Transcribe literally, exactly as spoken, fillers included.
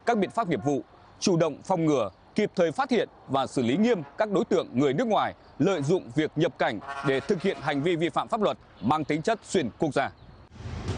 các biện pháp nghiệp vụ, chủ động phòng ngừa, kịp thời phát hiện và xử lý nghiêm các đối tượng người nước ngoài lợi dụng việc nhập cảnh để thực hiện hành vi vi phạm pháp luật mang tính chất xuyên quốc gia.